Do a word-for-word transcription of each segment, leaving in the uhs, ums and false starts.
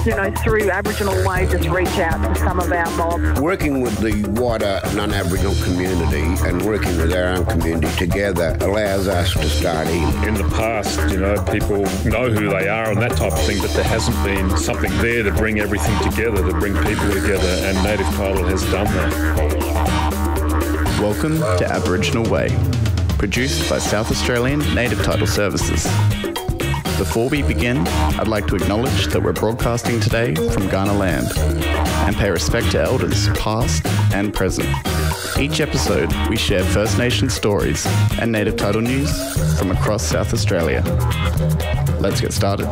you know, through Aboriginal Way, just reach out to some of our mob. Working with the wider non-Aboriginal community and working with our own community together allows us to start in. In the past, you know, people know who they are and that type of thing, but there hasn't been something there to bring everything together, to bring people together, and Native Title has done that. Welcome to Aboriginal Way, produced by South Australian Native Title Services. Before we begin, I'd like to acknowledge that we're broadcasting today from Kaurna land and pay respect to elders past and present. Each episode, we share First Nation stories and Native Title news from across South Australia. Let's get started.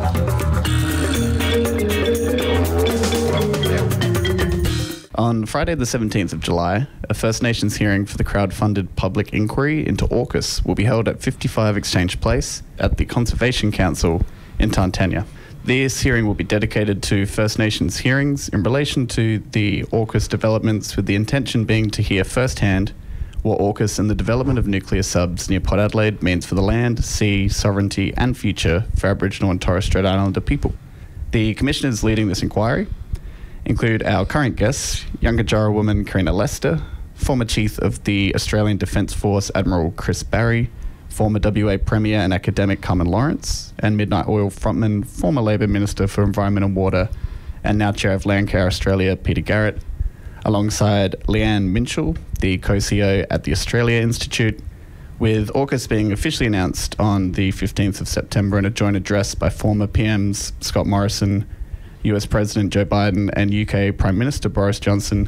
On Friday the seventeenth of July, a First Nations hearing for the crowd-funded public inquiry into AUKUS will be held at fifty-five Exchange Place at the Conservation Council in Tantania. This hearing will be dedicated to First Nations hearings in relation to the AUKUS developments, with the intention being to hear firsthand what AUKUS and the development of nuclear subs near Port Adelaide means for the land, sea, sovereignty and future for Aboriginal and Torres Strait Islander people. The commissioners leading this inquiry include our current guests, Yungajarra woman Karina Lester, former Chief of the Australian Defence Force Admiral Chris Barry, former W A Premier and academic Carmen Lawrence, and Midnight Oil frontman, former Labor Minister for Environment and Water, and now Chair of Landcare Australia, Peter Garrett, alongside Leanne Minchell, the co-C E O at the Australia Institute, with AUKUS being officially announced on the fifteenth of September in a joint address by former P Ms Scott Morrison, U S President Joe Biden and U K Prime Minister Boris Johnson.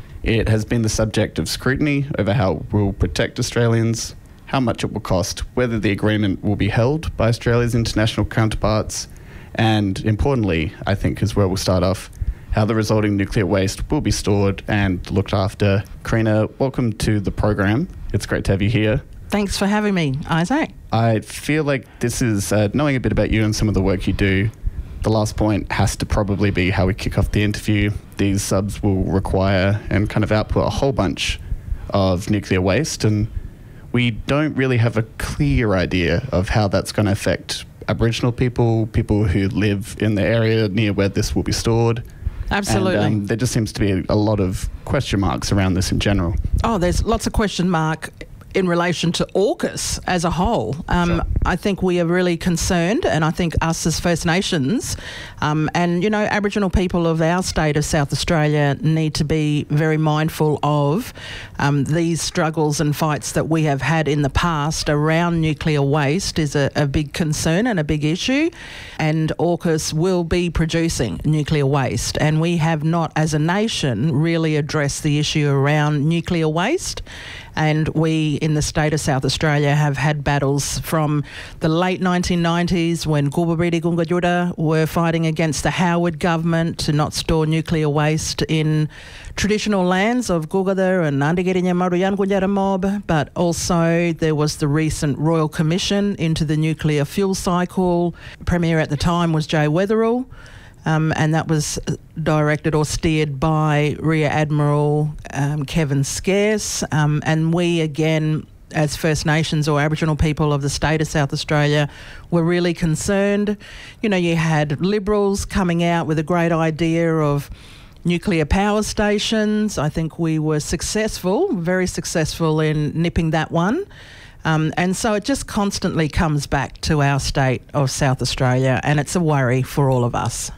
It has been the subject of scrutiny over how it will protect Australians, how much it will cost, whether the agreement will be held by Australia's international counterparts, and importantly, I think is where we'll start off, how the resulting nuclear waste will be stored and looked after. Karina, welcome to the program. It's great to have you here. Thanks for having me, Isaac. I feel like this is, uh, knowing a bit about you and some of the work you do, the last point has to probably be how we kick off the interview. These subs will require and kind of output a whole bunch of nuclear waste, and we don't really have a clear idea of how that's going to affect Aboriginal people, people who live in the area near where this will be stored. Absolutely. And, um, there just seems to be a lot of question marks around this in general. Oh, there's lots of question mark in relation to AUKUS as a whole. Um, Sure. I think we are really concerned, and I think us as First Nations um, and, you know, Aboriginal people of our state of South Australia need to be very mindful of um, these struggles and fights that we have had in the past around nuclear waste is a, a big concern and a big issue, and AUKUS will be producing nuclear waste, and we have not as a nation really addressed the issue around nuclear waste. And we in the state of South Australia have had battles from the late nineteen nineties when Gulbabiri Gungajura were fighting against the Howard government to not store nuclear waste in traditional lands of Gulgada and Nandagirinya Maruyan Gunjara mob, but also there was the recent Royal Commission into the nuclear fuel cycle. Premier at the time was Jay Weatherill. Um, and that was directed or steered by Rear Admiral um, Kevin Scarce. Um, and we, again, as First Nations or Aboriginal people of the state of South Australia, were really concerned. You know, you had Liberals coming out with a great idea of nuclear power stations. I think we were successful, very successful in nipping that one. Um, and so it just constantly comes back to our state of South Australia, and it's a worry for all of us.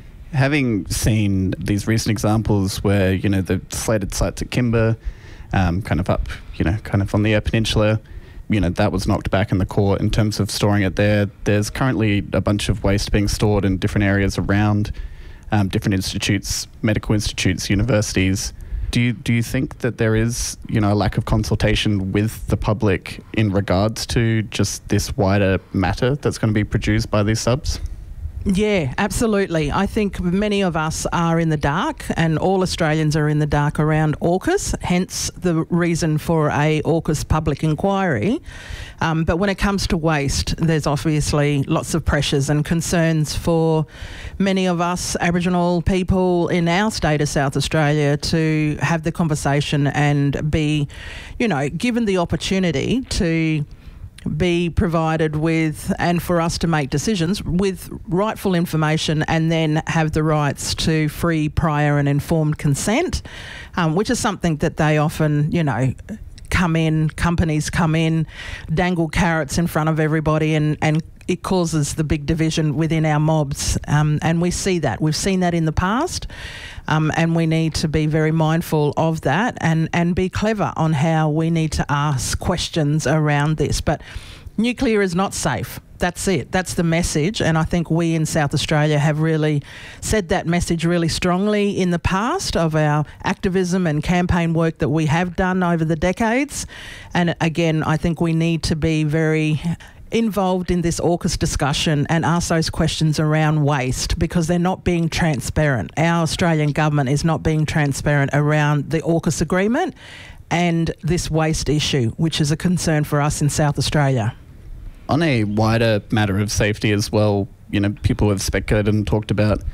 Having seen these recent examples where, you know, the slated sites at Kimber, um, kind of up, you know, kind of on the Eyre Peninsula, you know, that was knocked back in the court in terms of storing it there. There's currently a bunch of waste being stored in different areas around um, different institutes, medical institutes, universities. Do you, do you think that there is, you know, a lack of consultation with the public in regards to just this wider matter that's going to be produced by these subs? Yeah, absolutely. I think many of us are in the dark, and all Australians are in the dark around AUKUS, hence the reason for a AUKUS public inquiry. Um, but when it comes to waste, there's obviously lots of pressures and concerns for many of us Aboriginal people in our state of South Australia to have the conversation and be, you know, given the opportunity to be provided with, and for us to make decisions with rightful information, and then have the rights to free, prior and informed consent, um, which is something that they often, you know, come in, companies come in, dangle carrots in front of everybody, and, and it causes the big division within our mobs. Um, and we see that. We've seen that in the past, um, and we need to be very mindful of that, and, and be clever on how we need to ask questions around this. But nuclear is not safe. That's it. That's the message. And I think we in South Australia have really said that message really strongly in the past of our activism and campaign work that we have done over the decades. And again, I think we need to be very involved in this AUKUS discussion and ask those questions around waste, because they're not being transparent. Our Australian government is not being transparent around the AUKUS agreement and this waste issue, which is a concern for us in South Australia. On a wider matter of safety as well, you know, people have speculated and talked about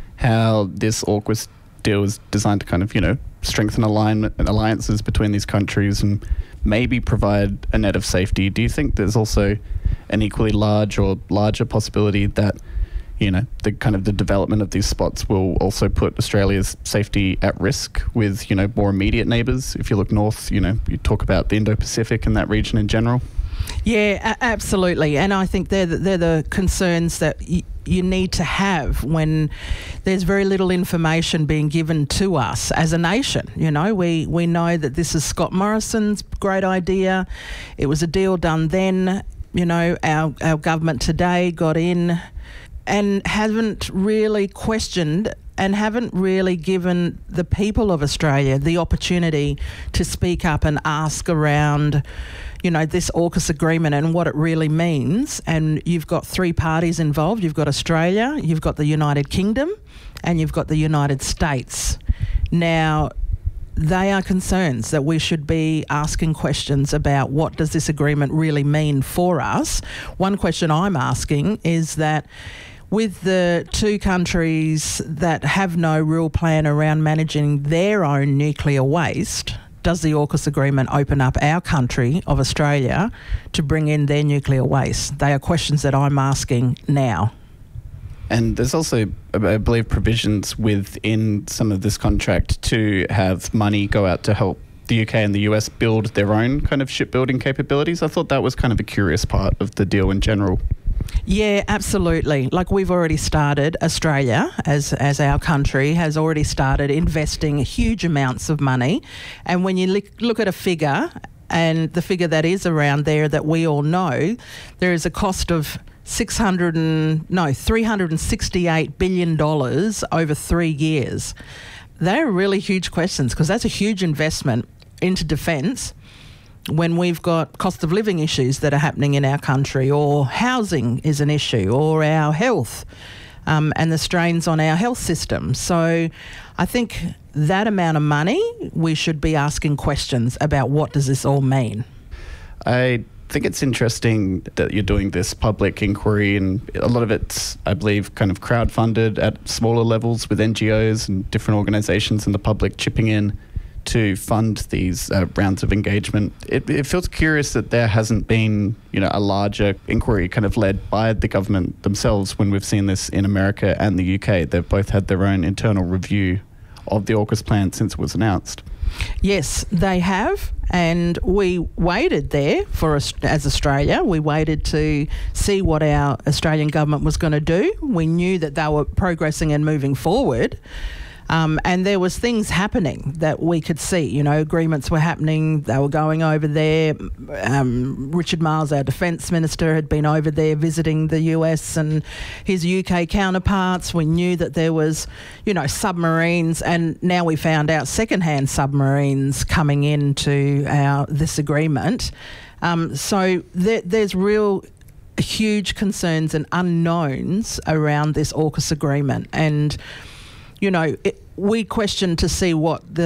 how this AUKUS deal is designed to kind of, you know, strengthen alignment and alliances between these countries and maybe provide a net of safety. Do you think there's also an equally large or larger possibility that, you know, the kind of the development of these spots will also put Australia's safety at risk with, you know, more immediate neighbours? If you look north, you know, you talk about the Indo-Pacific and that region in general. Yeah, a- absolutely. And I think they're the, they're the concerns that y- you need to have when there's very little information being given to us as a nation. You know, we, we know that this is Scott Morrison's great idea. It was a deal done then. You know, our, our government today got in and haven't really questioned and haven't really given the people of Australia the opportunity to speak up and ask around, you know, this AUKUS agreement and what it really means. And you've got three parties involved. You've got Australia, you've got the United Kingdom, and you've got the United States. Now, they are concerns that we should be asking questions about what does this agreement really mean for us. One question I'm asking is that with the two countries that have no real plan around managing their own nuclear waste, does the AUKUS agreement open up our country of Australia to bring in their nuclear waste? They are questions that I'm asking now. And there's also, I believe, provisions within some of this contract to have money go out to help the U K and the U S build their own kind of shipbuilding capabilities. I thought that was kind of a curious part of the deal in general. Yeah, absolutely. Like we've already started, Australia as as our country has already started investing huge amounts of money. And when you look, look at a figure, and the figure that is around there that we all know, there is a cost of six hundred and no three hundred sixty-eight billion dollars over three years. They're really huge questions, because that's a huge investment into defence when we've got cost of living issues that are happening in our country, or housing is an issue, or our health um, and the strains on our health system. So I think that amount of money, we should be asking questions about what does this all mean. I think it's interesting that you're doing this public inquiry, and a lot of it's, I believe, kind of crowdfunded at smaller levels with N G Os and different organisations and the public chipping in to fund these uh, rounds of engagement. It, it feels curious that there hasn't been, you know, a larger inquiry kind of led by the government themselves when we've seen this in America and the U K. They've both had their own internal review of the AUKUS plan since it was announced. Yes, they have, and we waited there for us as Australia. We waited to see what our Australian government was going to do. We knew that they were progressing and moving forward. Um, and there was things happening that we could see, you know, agreements were happening, they were going over there. Um, Richard Marles, our Defence Minister, had been over there visiting the U S and his U K counterparts. We knew that there was, you know, submarines, and now we found out second-hand submarines coming into our this agreement. Um, so there, there's real huge concerns and unknowns around this AUKUS agreement. And you know, it, we questioned to see what the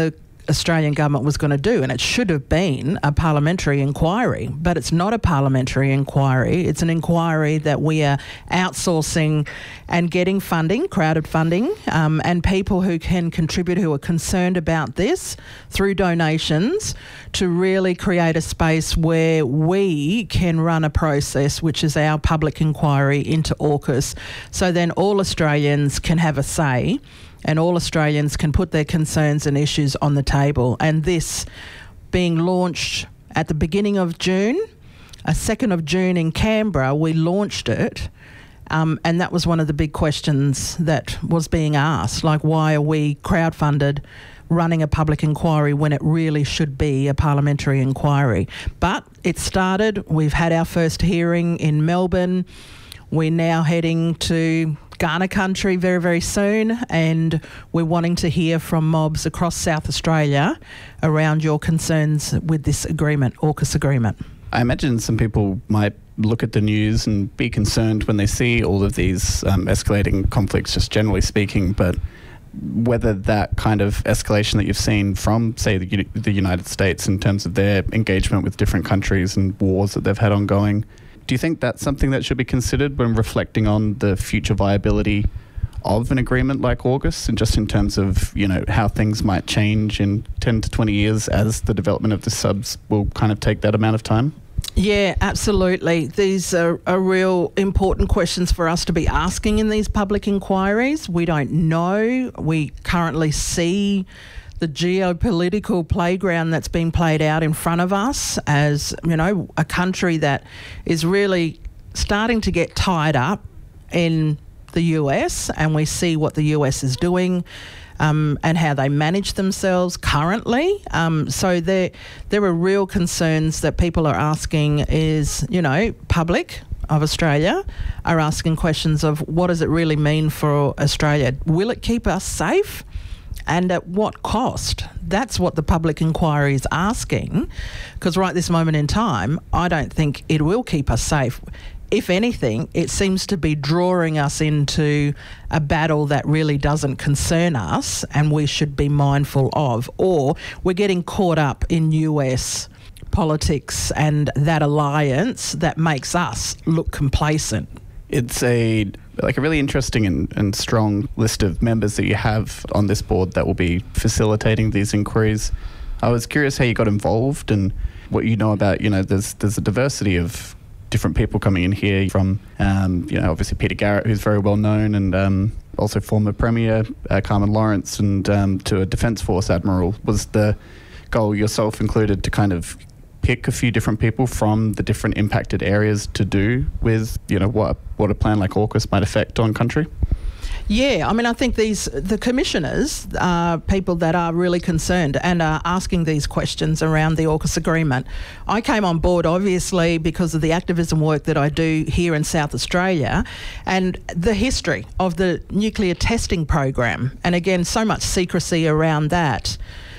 Australian government was going to do, and it should have been a parliamentary inquiry, but it's not a parliamentary inquiry. It's an inquiry that we are outsourcing and getting funding, crowded funding, um, and people who can contribute, who are concerned about this through donations, to really create a space where we can run a process which is our public inquiry into AUKUS, so then all Australians can have a say and all Australians can put their concerns and issues on the table. And this being launched at the beginning of June, a second of June in Canberra, we launched it. Um, and that was one of the big questions that was being asked, like, why are we crowdfunded running a public inquiry when it really should be a parliamentary inquiry? But it started. We've had our first hearing in Melbourne. We're now heading to Kaurna country very, very soon, and we're wanting to hear from mobs across South Australia around your concerns with this agreement, AUKUS agreement. I imagine some people might look at the news and be concerned when they see all of these um, escalating conflicts, just generally speaking, but whether that kind of escalation that you've seen from, say, the, the United States in terms of their engagement with different countries and wars that they've had ongoing, do you think that's something that should be considered when reflecting on the future viability of an agreement like AUKUS, and just in terms of, you know, how things might change in ten to twenty years as the development of the subs will kind of take that amount of time? Yeah, absolutely. These are, are real important questions for us to be asking in these public inquiries. We don't know. We currently see the geopolitical playground that's being played out in front of us as, you know, a country that is really starting to get tied up in the U S, and we see what the U S is doing um, and how they manage themselves currently. Um, so there, there are real concerns that people are asking is, you know, public of Australia are asking questions of what does it really mean for Australia? Will it keep us safe? And at what cost? That's what the public inquiry is asking, because right this moment in time, I don't think it will keep us safe. If anything, it seems to be drawing us into a battle that really doesn't concern us and we should be mindful of, or we're getting caught up in U S politics and that alliance that makes us look complacent. It's a like a really interesting and, and strong list of members that you have on this board that will be facilitating these inquiries. I was curious how you got involved and what you know about, you know, there's there's a diversity of different people coming in here from, um, you know, obviously Peter Garrett, who's very well known, and um, also former Premier uh, Carmen Lawrence, and um, to a Defence Force Admiral. Was the goal, yourself included, to kind of pick a few different people from the different impacted areas to do with, you know, what what a plan like AUKUS might affect on country? Yeah, I mean, I think these the commissioners are people that are really concerned and are asking these questions around the AUKUS agreement. I came on board, obviously, because of the activism work that I do here in South Australia and the history of the nuclear testing program. And again, so much secrecy around that.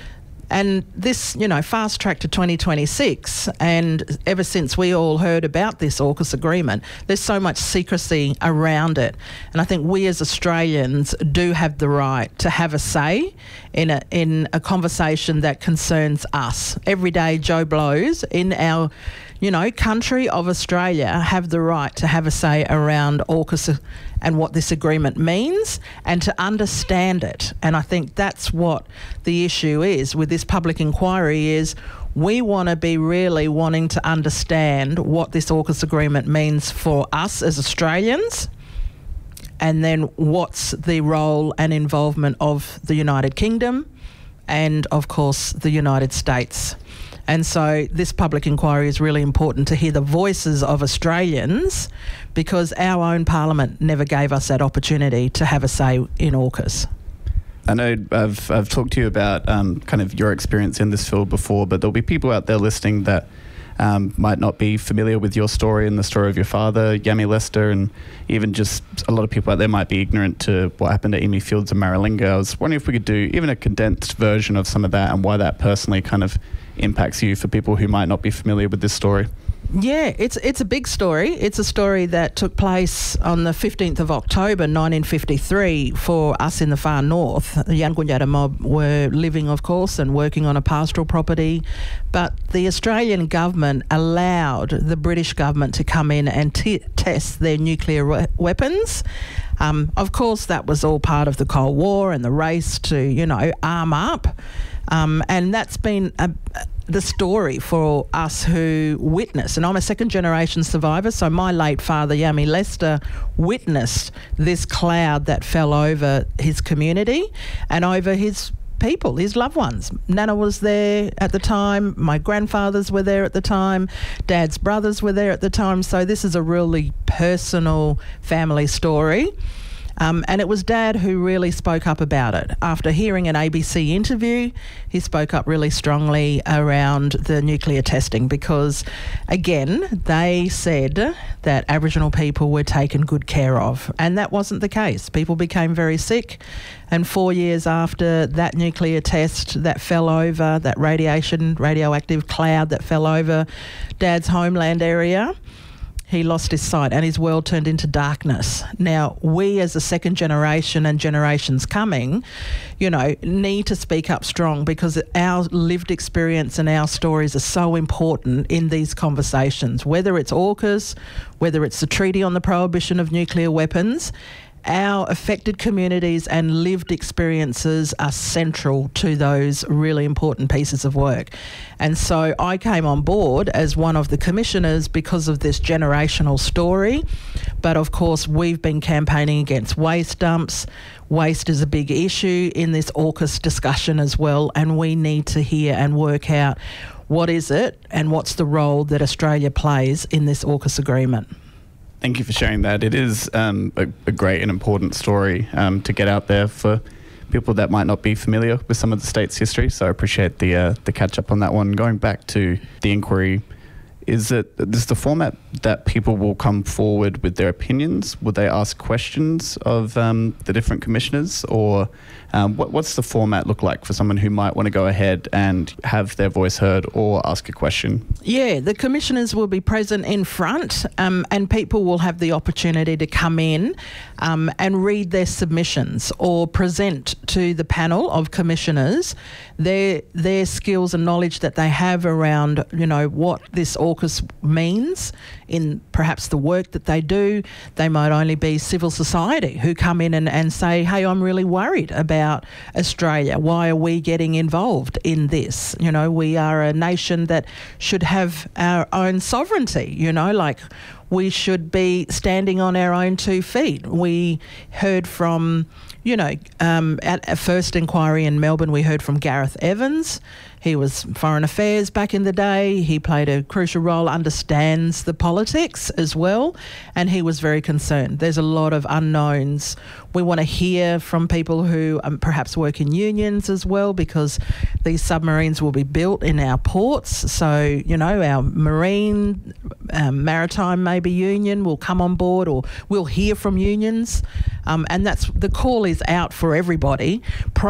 And this, you know, fast track to twenty twenty-six, and ever since we all heard about this AUKUS agreement, there's so much secrecy around it. And I think we as Australians do have the right to have a say in a in a conversation that concerns us. Everyday Joe Blows in our, you know, country of Australia have the right to have a say around AUKUS and what this agreement means and to understand it. And I think that's what the issue is with this public inquiry is we want to be really wanting to understand what this AUKUS agreement means for us as Australians, and then what's the role and involvement of the United Kingdom and, of course, the United States. And so this public inquiry is really important to hear the voices of Australians, because our own Parliament never gave us that opportunity to have a say in AUKUS. I know I've I've talked to you about um, kind of your experience in this field before, but there'll be people out there listening that um, might not be familiar with your story and the story of your father, Yami Lester, and even just a lot of people out there might be ignorant to what happened at Emu Fields and Maralinga. I was wondering if we could do even a condensed version of some of that and why that personally kind of impacts you for people who might not be familiar with this story. Yeah, it's it's a big story. It's a story that took place on the fifteenth of October nineteen fifty-three for us in the far north. The Yankunytjatjara mob were living, of course, and working on a pastoral property, but the Australian government allowed the British government to come in and t- test their nuclear we- weapons. Um, of course, that was all part of the Cold War and the race to, you know, arm up. Um, and that's been a, the story for us who witnessed. And I'm a second generation survivor, so my late father, Yami Lester, witnessed this cloud that fell over his community and over his people, his loved ones. Nana was there at the time, my grandfathers were there at the time, Dad's brothers were there at the time, so this is a really personal family story. Um, and it was Dad who really spoke up about it. After hearing an A B C interview, he spoke up really strongly around the nuclear testing because, again, they said that Aboriginal people were taken good care of, and that wasn't the case. People became very sick, and four years after that nuclear test that fell over, that radiation, radioactive cloud that fell over Dad's homeland area, he lost his sight and his world turned into darkness. Now, we as a second generation and generations coming, you know, need to speak up strong because our lived experience and our stories are so important in these conversations, whether it's AUKUS, whether it's the Treaty on the Prohibition of Nuclear Weapons. Our affected communities and lived experiences are central to those really important pieces of work. And so I came on board as one of the commissioners because of this generational story. But of course, we've been campaigning against waste dumps. Waste is a big issue in this AUKUS discussion as well, and we need to hear and work out what is it and what's the role that Australia plays in this AUKUS agreement. Thank you for sharing that. It is um, a, a great and important story um, to get out there for people that might not be familiar with some of the state's history. So I appreciate the uh, the catch up on that one. Going back to the inquiry, is it this the format that people will come forward with their opinions? Will they ask questions of um, the different commissioners, or um, what, what's the format look like for someone who might want to go ahead and have their voice heard or ask a question? Yeah, the commissioners will be present in front um, and people will have the opportunity to come in um, and read their submissions or present to the panel of commissioners their their skills and knowledge that they have around, you know, what this AUKUS means in perhaps the work that they do. They might only be civil society who come in and, and say, hey, I'm really worried about Australia. Why are we getting involved in this? You know, we are a nation that should have our own sovereignty, you know, like we should be standing on our own two feet. We heard from, you know, um, at a first inquiry in Melbourne, we heard from Gareth Evans. He was Foreign Affairs back in the day. He played a crucial role, understands the politics as well, and he was very concerned. There's a lot of unknowns. We want to hear from people who um, perhaps work in unions as well, because these submarines will be built in our ports. So, you know, our marine, um, maritime maybe union will come on board, or we'll hear from unions. Um, and that's the call is out for everybody,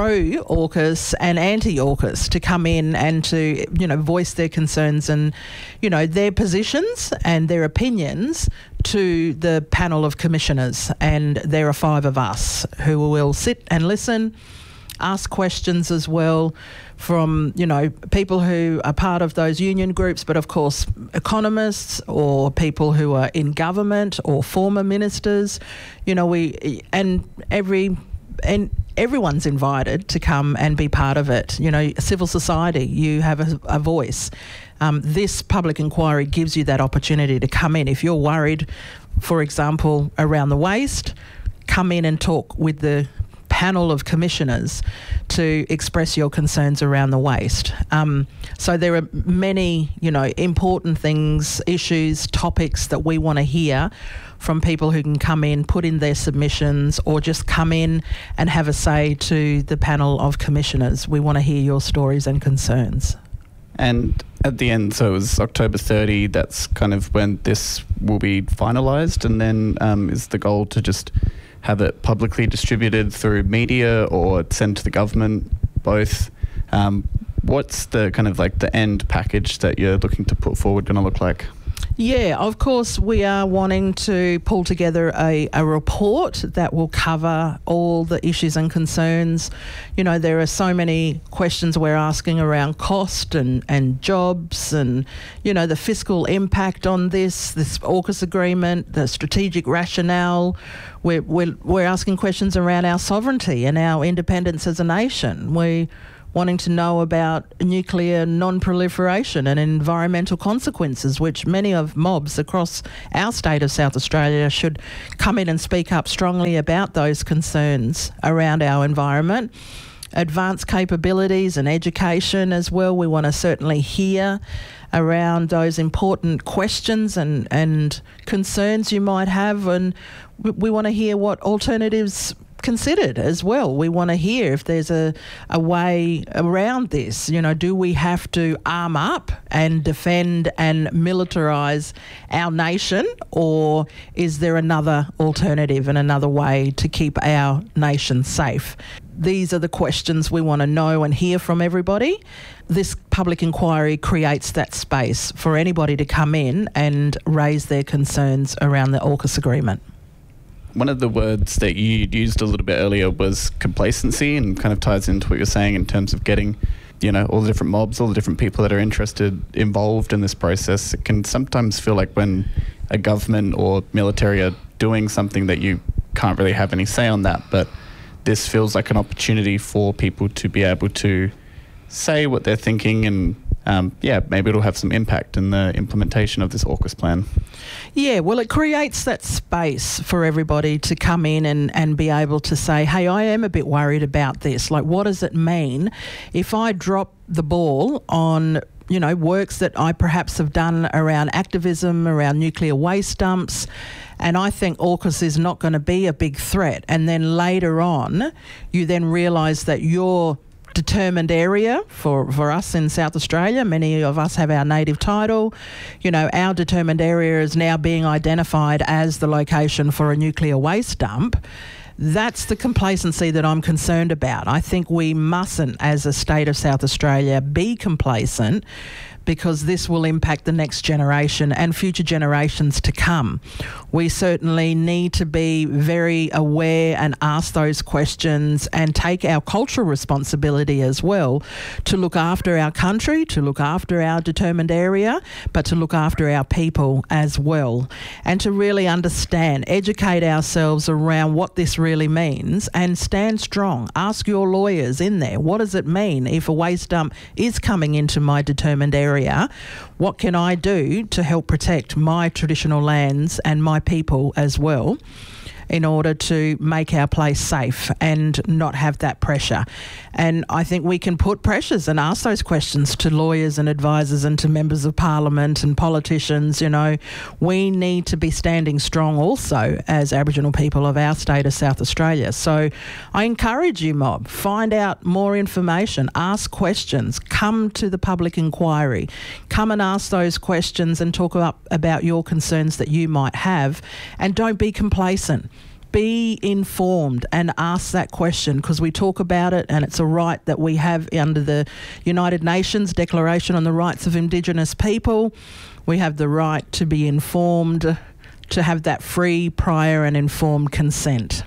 pro-AUKUS and anti-AUKUS, to come in and to, you know, voice their concerns and, you know, their positions and their opinions to the panel of commissioners. And there are five of us who will sit and listen, ask questions as well from, you know, people who are part of those union groups, but of course economists or people who are in government or former ministers. You know, we and every and everyone's invited to come and be part of it. You know, civil society, you have a, a voice. Um, this public inquiry gives you that opportunity to come in. If you're worried, for example, around the waste, come in and talk with the panel of commissioners to express your concerns around the waste. Um, so there are many, you know, important things, issues, topics that we want to hear from people who can come in, put in their submissions, or just come in and have a say to the panel of commissioners. We want to hear your stories and concerns. And at the end, so it was October thirtieth, that's kind of when this will be finalised, and then um, is the goal to just have it publicly distributed through media or sent to the government, both? Um, what's the kind of like the end package that you're looking to put forward going to look like? Yeah, of course, we are wanting to pull together a, a report that will cover all the issues and concerns. You know, there are so many questions we're asking around cost and, and jobs and, you know, the fiscal impact on this, this AUKUS agreement, the strategic rationale. We're, we're, we're asking questions around our sovereignty and our independence as a nation. We wanting to know about nuclear non-proliferation and environmental consequences, which many of mobs across our state of South Australia should come in and speak up strongly about those concerns around our environment. Advanced capabilities and education as well. We want to certainly hear around those important questions and, and concerns you might have, and we, we want to hear what alternatives considered as well. We want to hear if there's a, a way around this. You know, do we have to arm up and defend and militarise our nation, or is there another alternative and another way to keep our nation safe? These are the questions we want to know and hear from everybody. This public inquiry creates that space for anybody to come in and raise their concerns around the AUKUS agreement. One of the words that you used a little bit earlier was complacency, and kind of ties into what you're saying in terms of getting, you know, all the different mobs, all the different people that are interested, involved in this process. It can sometimes feel like when a government or military are doing something that you can't really have any say on that, but this feels like an opportunity for people to be able to say what they're thinking, and um, yeah, maybe it'll have some impact in the implementation of this AUKUS plan. Yeah, well, it creates that space for everybody to come in and, and be able to say, hey, I am a bit worried about this. Like, what does it mean if I drop the ball on, you know, works that I perhaps have done around activism, around nuclear waste dumps, and I think AUKUS is not going to be a big threat. And then later on, you then realise that your determined area for, for us in South Australia, many of us have our native title, you know, our determined area is now being identified as the location for a nuclear waste dump. That's the complacency that I'm concerned about. I think we mustn't, as a state of South Australia, be complacent, because this will impact the next generation and future generations to come. We certainly need to be very aware and ask those questions and take our cultural responsibility as well to look after our country, to look after our determined area, but to look after our people as well, and to really understand, educate ourselves around what this really means, and stand strong. Ask your lawyers in there, what does it mean if a waste dump is coming into my determined area? What can I do to help protect my traditional lands and my people as well, in order to make our place safe and not have that pressure? And I think we can put pressures and ask those questions to lawyers and advisors and to members of parliament and politicians. You know, we need to be standing strong also as Aboriginal people of our state of South Australia. So I encourage you, mob, find out more information, ask questions, come to the public inquiry, come and ask those questions and talk about, about your concerns that you might have, and don't be complacent. Be informed and ask that question, because we talk about it and it's a right that we have under the United Nations Declaration on the Rights of Indigenous People. We have the right to be informed, to have that free, prior and informed consent.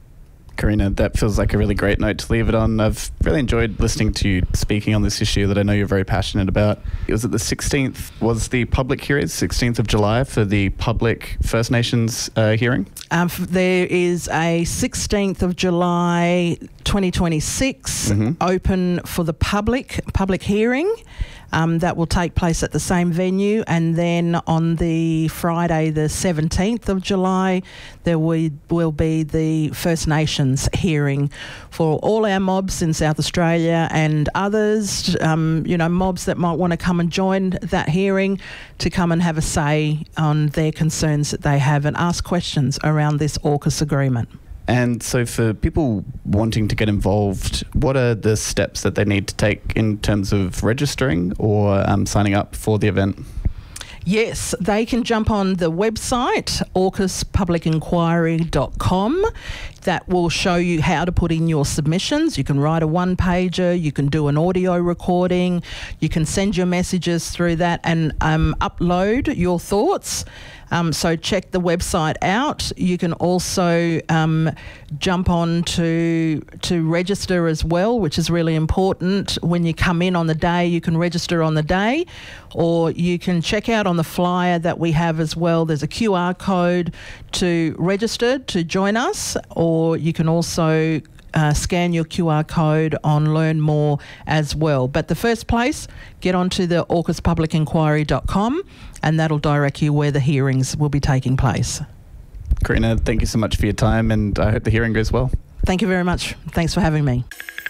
Karina, that feels like a really great note to leave it on. I've really enjoyed listening to you speaking on this issue that I know you're very passionate about. It was at the sixteenth, was the public hearing, sixteenth of July for the public First Nations uh, hearing? Um, there is a sixteenth of July twenty twenty-six mm-hmm. open for the public, public hearing. Um, that will take place at the same venue, and then on the Friday the seventeenth of July there will, will be the First Nations hearing for all our mobs in South Australia and others, um, you know, mobs that might want to come and join that hearing, to come and have a say on their concerns that they have and ask questions around this AUKUS agreement. And so for people wanting to get involved, what are the steps that they need to take in terms of registering or um, signing up for the event? Yes, they can jump on the website, AUKUS public inquiry dot com. that will show you how to put in your submissions. You can write a one-pager, you can do an audio recording, you can send your messages through that and um, upload your thoughts. Um, so check the website out. You can also um, jump on to, to register as well, which is really important. When you come in on the day, you can register on the day, or you can check out on the flyer that we have as well. There's a Q R code to register to join us, or you can also Uh, scan your Q R code on Learn More as well. But the first place, get onto the AUKUS public inquiry dot com and that'll direct you where the hearings will be taking place. Karina, thank you so much for your time, and I hope the hearing goes well. Thank you very much. Thanks for having me.